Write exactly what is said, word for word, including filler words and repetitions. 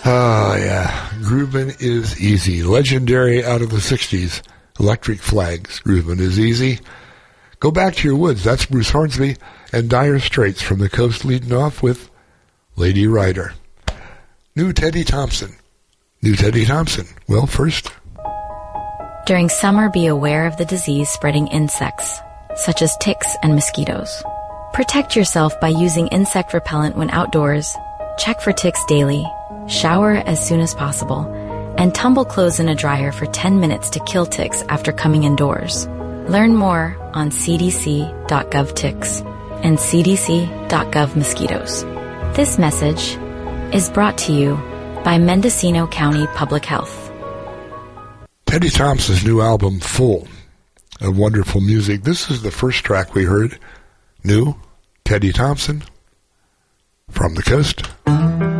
Oh, yeah. Groovin' is easy. Legendary out of the sixties. Electric Flags. Groovin' is easy. Go back to your woods. That's Bruce Hornsby and Dire Straits from the Coast leading off with Lady Rider. New Teddy Thompson. New Teddy Thompson. Well, first. During summer, be aware of the disease-spreading insects, such as ticks and mosquitoes. Protect yourself by using insect repellent when outdoors, check for ticks daily, shower as soon as possible, and tumble clothes in a dryer for ten minutes to kill ticks after coming indoors. Learn more on c d c dot gov ticks and c d c dot gov mosquitoes. This message is brought to you by Mendocino County Public Health. Teddy Thompson's new album, full of wonderful music. This is the first track we heard. New Teddy Thompson from the Coast.